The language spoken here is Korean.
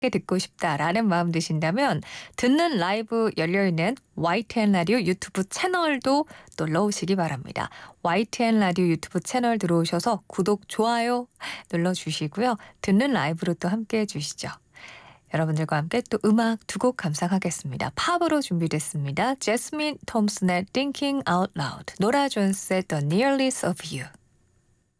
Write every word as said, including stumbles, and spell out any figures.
듣고 싶다라는 마음 드신다면 듣는 라이브 열려있는 와이티엔 라디오 유튜브 채널도 놀러 오시기 바랍니다. 와이티엔 라디오 유튜브 채널 들어오셔서 구독, 좋아요 눌러주시고요. 듣는 라이브로 또 함께해 주시죠. 여러분들과 함께 또 음악 두 곡 감상하겠습니다. 팝으로 준비됐습니다. 제스민 톰슨의 Thinking Out Loud, 노라 존스의 The Nearness of You.